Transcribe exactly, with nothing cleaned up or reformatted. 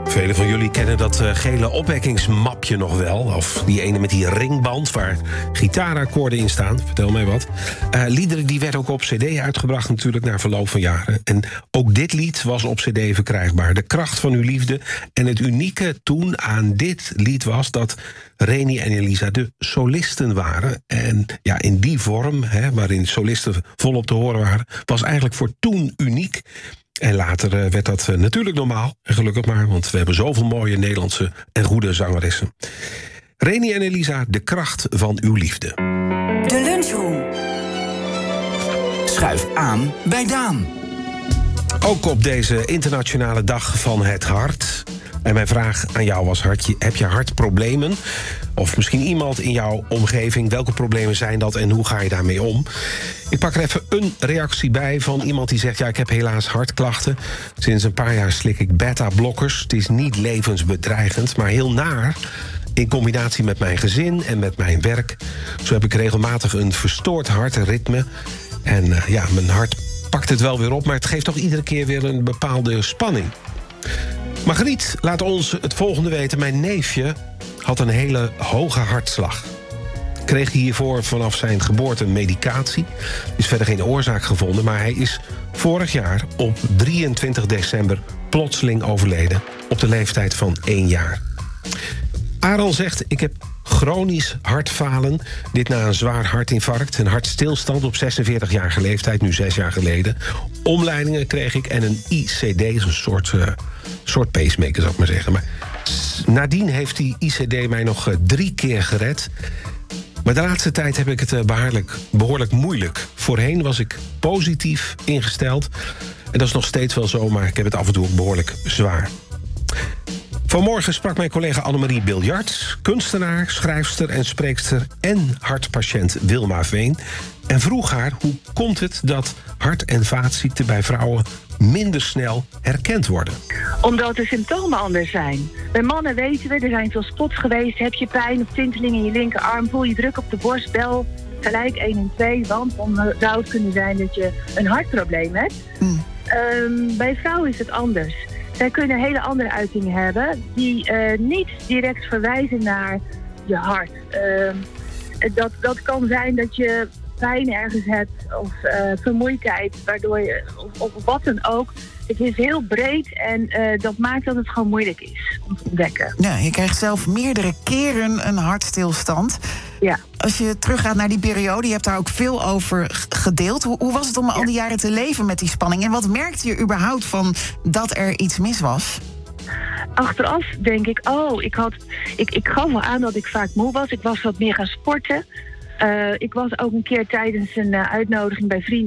Velen van jullie kennen dat uh, gele opwekkingsmapje nog wel. Of die ene met die ringband waar gitaarakkoorden in staan. Vertel mij wat. Uh, liederen die werden ook op cd uitgebracht natuurlijk na verloop van jaren. En ook dit lied was op cd verkrijgbaar. De kracht van uw liefde. En het unieke toen aan dit lied was dat Reni en Elisa de solisten waren. En ja, in die vorm, hè, waarin solisten volop te horen waren, was eigenlijk voor toen uniek. En later uh, werd dat uh, natuurlijk normaal. En gelukkig maar, want we hebben zoveel mooie Nederlandse en goede zangeressen. Reni en Elisa, de kracht van uw liefde. De lunchroom. Schuif aan bij Daan. Ook op deze internationale dag van het hart. En mijn vraag aan jou was: hartje, heb je hartproblemen? Of misschien iemand in jouw omgeving. Welke problemen zijn dat en hoe ga je daarmee om? Ik pak er even een reactie bij van iemand die zegt: ja, ik heb helaas hartklachten. Sinds een paar jaar slik ik beta-blokkers. Het is niet levensbedreigend, maar heel naar. In combinatie met mijn gezin en met mijn werk. Zo heb ik regelmatig een verstoord hartritme. En uh, ja, mijn hart pakt het wel weer op, maar het geeft toch iedere keer weer een bepaalde spanning. Margriet laat ons het volgende weten. Mijn neefje had een hele hoge hartslag. Kreeg hiervoor vanaf zijn geboorte medicatie. Er is verder geen oorzaak gevonden, maar hij is vorig jaar op drieëntwintig december plotseling overleden. Op de leeftijd van één jaar. Aral zegt: ik heb chronisch hartfalen. Dit na een zwaar hartinfarct. Een hartstilstand op zesenveertig jaar leeftijd, nu zes jaar geleden. Omleidingen kreeg ik en een I C D, een soort, uh, soort pacemaker zou ik maar zeggen. Maar nadien heeft die I C D mij nog uh, drie keer gered. Maar de laatste tijd heb ik het uh, behoorlijk, behoorlijk moeilijk. Voorheen was ik positief ingesteld. En dat is nog steeds wel zo, maar ik heb het af en toe ook behoorlijk zwaar. Vanmorgen sprak mijn collega Annemarie Biljart, kunstenaar, schrijfster en spreekster en hartpatiënt Wilma Veen, en vroeg haar: hoe komt het dat hart- en vaatziekten bij vrouwen minder snel herkend worden? Omdat de symptomen anders zijn. Bij mannen weten we, er zijn veel spots geweest. Heb je pijn of tinteling in je linkerarm, voel je druk op de borst, bel gelijk één en twee, want dan zou het kunnen zijn dat je een hartprobleem hebt. Mm. Um, bij vrouwen is het anders. Zij kunnen hele andere uitingen hebben die uh, niet direct verwijzen naar je hart. Uh, dat, dat kan zijn dat je pijn ergens hebt of uh, vermoeidheid, waardoor je, of, of wat dan ook. Het is heel breed en uh, dat maakt dat het gewoon moeilijk is om te ontdekken. Ja, je krijgt zelf meerdere keren een hartstilstand. Ja. Als je teruggaat naar die periode, je hebt daar ook veel over gedeeld. Hoe, hoe was het om ja. al die jaren te leven met die spanning? En wat merkte je überhaupt van dat er iets mis was? Achteraf denk ik, oh, ik, had, ik, ik gaf wel aan dat ik vaak moe was. Ik was wat meer gaan sporten. Uh, ik was ook een keer tijdens een uh, uitnodiging bij vrienden